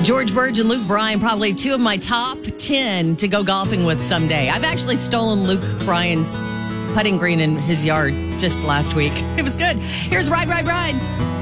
George Burge and Luke Bryan, probably two of my top 10 to go golfing with someday. I've actually stolen Luke Bryan's putting green in his yard just last week. It was good. Here's Ride, Ride, Ride.